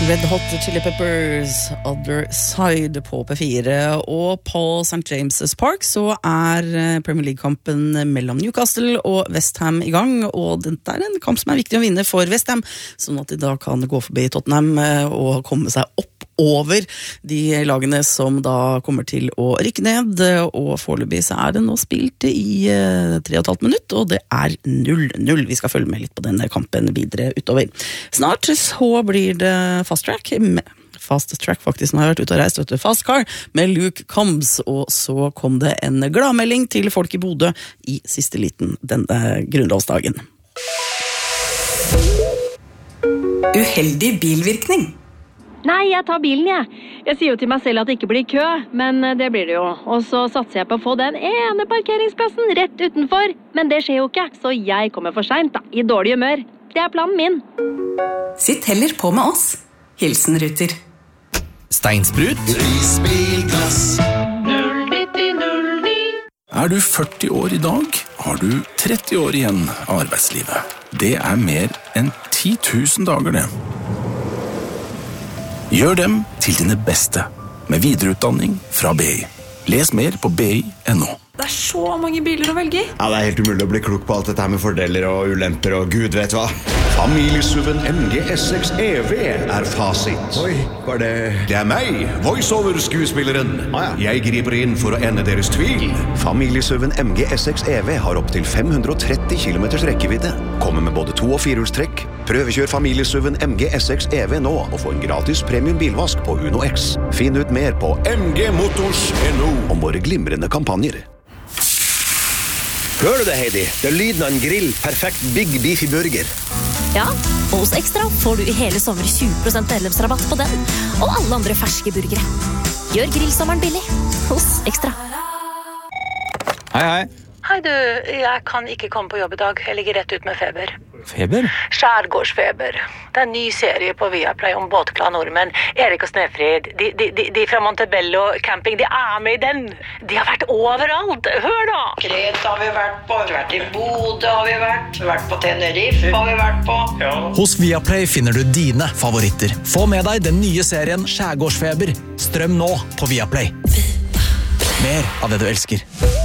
Red Hot Chili Peppers, Other Side på P4, og på St. James's Park så Premier League-kampen mellom Newcastle og West Ham i gang, og dette en kamp som viktig å vinne for West Ham, sånn at de da kan gå forbi Tottenham og komme seg opp over de lagene som da kommer til å rykke ned, og foreløpig så det nå spilt i 3,5 minutt, og det 0-0. Vi skal følge med litt på denne kampen videre utover. Snart så blir det Fast Track faktisk, nå har jeg vært ute og reist, Fast Car med Luke Combs, og så kom det en gladmelding til folk i Bodø i siste liten denne grunnlovsdagen. Uheldig bilvirkning. Nei, jeg tar bilen, jeg. Jeg sier jo til meg selv at det ikke blir kø, men det blir det jo. Og så satser jeg på å få den ene parkeringsplassen rett utenfor. Men det skjer jo ikke, så jeg kommer for sent da, i dårlig humør. Det planen min. Sitt heller på med oss. Hilsen Ruter. Steinsprut. Risbilglass. 09009. Du 40 år i dag, har du 30 år igjen av arbeidslivet. Det mer enn 10 000 dager det. Gjør dem til dine beste, med videreutdanning fra BI. Les mer på BI.no. Det så mange biler å velge i. Ja, det helt umulig å bli klok på alt dette her med fordeler og ulemper og gud vet hva. Familiesuven MG S6 EV fasit. Oi, hva det? Det meg, voiceover-skuespilleren. Jeg griper inn for å ende deres tvil. Familiesuven MG S6 EV har opp til 530 km rekkevidde. Kommer med både 2- og 4-hjulstrekk. Prøvekjør familiesuven MG S6 EV nå og få en gratis premium bilvask på Uno X. Finn ut mer på mgmotors.no om våre glimrende kampanjer. Hører du det, Heidi? Det lyden av en grill. Perfekt Big Beefy Burger. Ja, og hos Extra får du i hele sommer 20% medlemsrabatt på den, og alle andre ferske burgere. Gjør grillsommeren billig hos Extra. Hei, hei. Hei du, jeg kan ikke komme på jobb i dag. Jeg ligger rett ut med feber. Feber? Skjærgårdsfeber. Det en ny serie på Viaplay om båtglade nordmenn. Erik og Snefrid, de fra Montebello camping, de med i den. De har vært overalt. Hør da! Kreta har vi vært på, vi har vært i Bodø har vi vært på Tenerife har vi vært på. Ja. Hos Viaplay finner du dine favoritter. Få med deg den nye serien Skjærgårdsfeber. Strøm nå på Viaplay. Mer av det du elsker.